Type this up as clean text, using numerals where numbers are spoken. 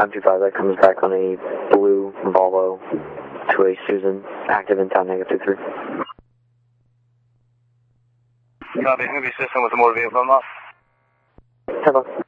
M25, that comes back on a blue Volvo to a Susan, active in town, -23. Copy, movie system with a motor vehicle, I'm off. 10